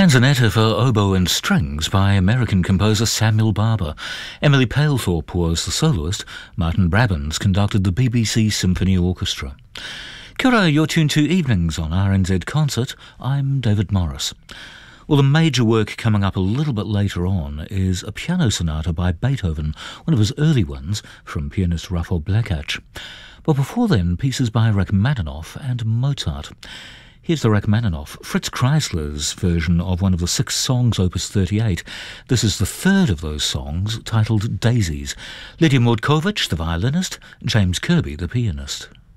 Canzonetta for Oboe and Strings by American composer Samuel Barber. Emily Palethorpe was the soloist. Martin Brabbins conducted the BBC Symphony Orchestra. Kia ora, you're tuned to Evenings on RNZ Concert. I'm David Morris. Well, the major work coming up a little bit later on is a piano sonata by Beethoven, one of his early ones, from pianist Rafał Blekacz. But before then, pieces by Rachmaninoff and Mozart. Here's the Rachmaninoff, Fritz Kreisler's version of one of the 6 songs, Opus 38. This is the third of those songs, titled Daisies. Lydia Mordkovich, the violinist, James Kirby, the pianist.